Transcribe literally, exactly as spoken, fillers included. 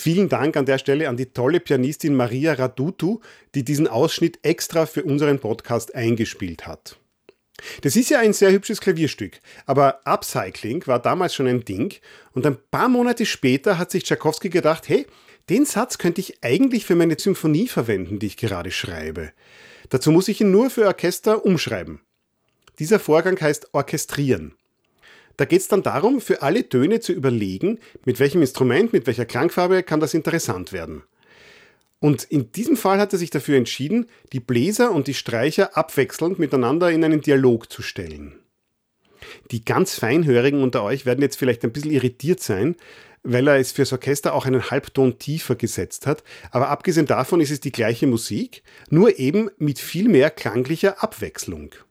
Vielen Dank an der Stelle an die tolle Pianistin Maria Radutu, die diesen Ausschnitt extra für unseren Podcast eingespielt hat. Das ist ja ein sehr hübsches Klavierstück, aber Upcycling war damals schon ein Ding und ein paar Monate später hat sich Tschaikowski gedacht, hey, den Satz könnte ich eigentlich für meine Symphonie verwenden, die ich gerade schreibe. Dazu muss ich ihn nur für Orchester umschreiben. Dieser Vorgang heißt Orchestrieren. Da geht es dann darum, für alle Töne zu überlegen, mit welchem Instrument, mit welcher Klangfarbe kann das interessant werden. Und in diesem Fall hat er sich dafür entschieden, die Bläser und die Streicher abwechselnd miteinander in einen Dialog zu stellen. Die ganz Feinhörigen unter euch werden jetzt vielleicht ein bisschen irritiert sein, weil er es fürs Orchester auch einen Halbton tiefer gesetzt hat. Aber abgesehen davon ist es die gleiche Musik, nur eben mit viel mehr klanglicher Abwechslung.